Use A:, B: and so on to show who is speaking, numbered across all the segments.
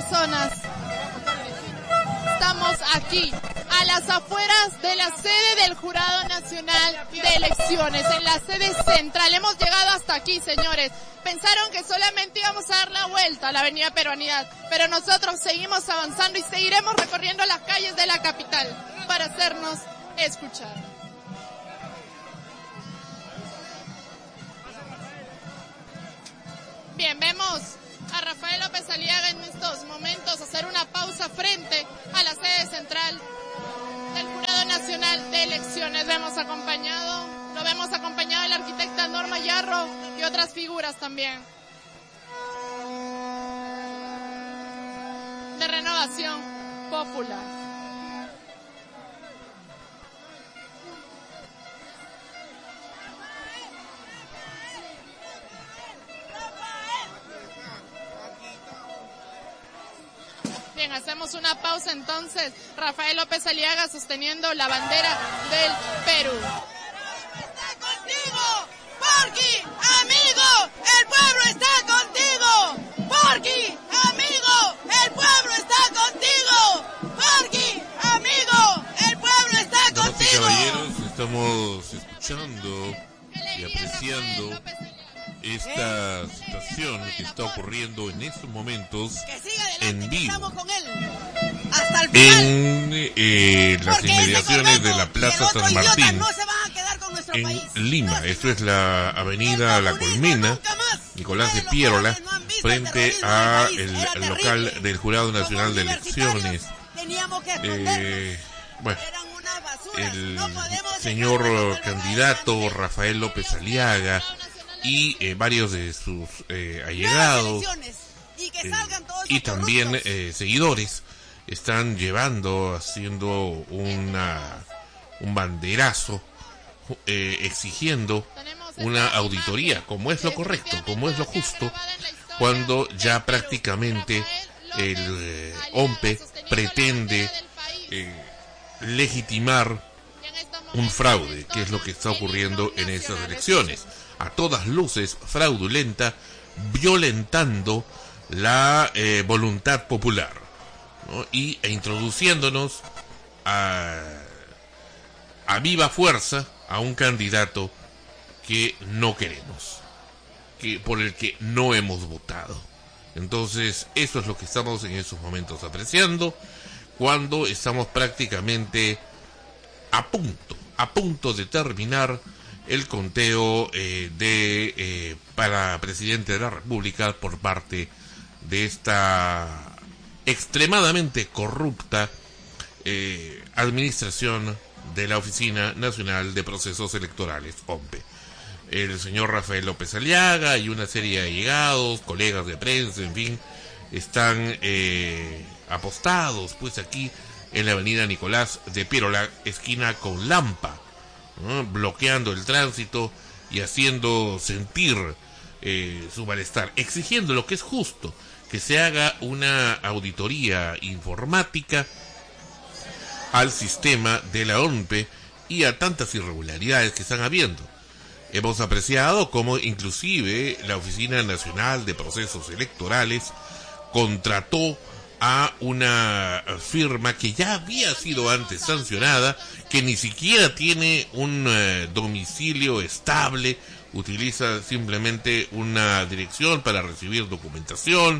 A: personas. Estamos aquí, a las afueras de la sede del Jurado Nacional de Elecciones, en la sede central. Hemos llegado hasta aquí, señores. Pensaron que solamente íbamos a dar la vuelta a la Avenida Peruanidad, pero nosotros seguimos avanzando y seguiremos recorriendo las calles de la capital para hacernos escuchar. Bien, vemos a Rafael López Aliaga en estos momentos hacer una pausa frente a la sede central del Jurado Nacional de Elecciones. Lo vemos acompañado de la arquitecta Norma Yarro y otras figuras también de Renovación Popular. Bien, hacemos una pausa entonces. Rafael López Aliaga sosteniendo la bandera del Perú.
B: ¡Está contigo! ¡Porky, amigo! ¡El pueblo está contigo! ¡Porky, amigo! ¡El pueblo está contigo! ¡Porky, amigo! ¡El pueblo está
C: contigo!
B: Damas y
C: caballeros, estamos escuchando y apreciando esta situación que está ocurriendo en estos momentos en vivo en las inmediaciones de la Plaza San Martín en Lima. Esto es la avenida La Colmena, Nicolás de Piérola, frente a el local del Jurado Nacional de Elecciones. Bueno, el señor candidato Rafael López Aliaga y varios de sus allegados y también seguidores están haciendo un banderazo exigiendo una auditoría, como es lo correcto, como es lo justo, cuando ya prácticamente el OMPE pretende legitimar un fraude, que es lo que está ocurriendo en estas elecciones, a todas luces fraudulenta, violentando la voluntad popular, ¿no? E introduciéndonos a viva fuerza a un candidato que no queremos, por el que no hemos votado. Entonces, eso es lo que estamos en esos momentos apreciando, cuando estamos prácticamente a punto de terminar el conteo para presidente de la República por parte de esta extremadamente corrupta administración de la Oficina Nacional de Procesos Electorales, OMPE. El señor Rafael López Aliaga y una serie de allegados, colegas de prensa, en fin, están apostados pues aquí en la avenida Nicolás de Piérola, esquina con Lampa, ¿no? Bloqueando el tránsito y haciendo sentir su malestar, exigiendo lo que es justo, que se haga una auditoría informática al sistema de la OMPE y a tantas irregularidades que están habiendo. Hemos apreciado cómo inclusive la Oficina Nacional de Procesos Electorales contrató a una firma que ya había sido antes sancionada, que ni siquiera tiene un domicilio estable, utiliza simplemente una dirección para recibir documentación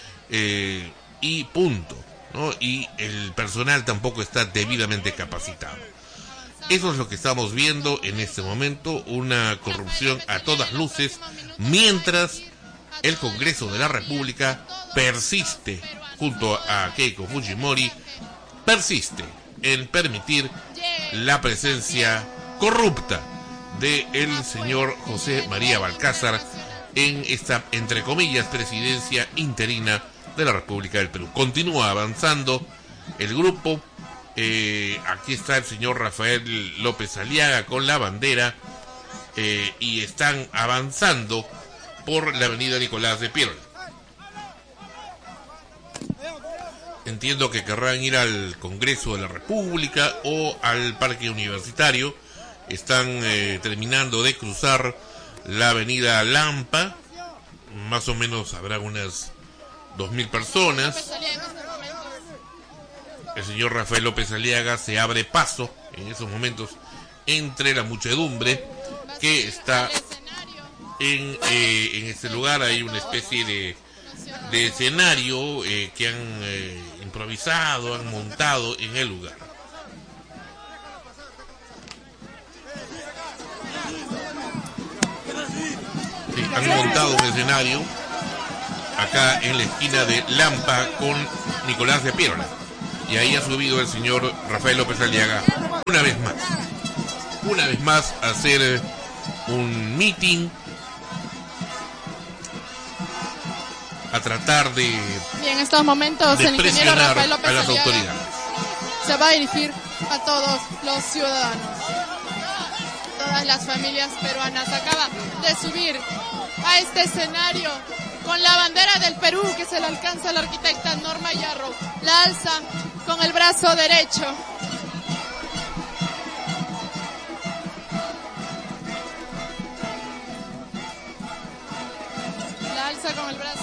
C: y punto, ¿no? Y el personal tampoco está debidamente capacitado. Eso es lo que estamos viendo en este momento, una corrupción a todas luces, mientras el Congreso de la República persiste, junto a Keiko Fujimori, persiste en permitir la presencia corrupta de el señor José María Balcázar en esta, entre comillas, presidencia interina de la República del Perú. Continúa avanzando el grupo. Aquí está el señor Rafael López Aliaga con la bandera y están avanzando por la avenida Nicolás de Piérola. Entiendo que querrán ir al Congreso de la República o al Parque Universitario. Están terminando de cruzar la avenida Lampa. Más o menos habrá unas 2.000 personas. el señor Rafael López Aliaga se abre paso en esos momentos entre la muchedumbre que está en este lugar. Hay una especie de escenario que han improvisado, han montado en el lugar. Sí, han montado un escenario acá en la esquina de Lampa con Nicolás de Piérola. Y ahí ha subido el señor Rafael López Aliaga una vez más a hacer un meeting, a tratar de
A: y en estos momentos el ingeniero Rafael López
C: a las
A: Aliaga
C: autoridades
A: se va a dirigir a todos los ciudadanos. Todas las familias peruanas acaba de subir a este escenario con la bandera del Perú que se le alcanza a la arquitecta Norma Yarro. La alza con el brazo derecho. La alza con el brazo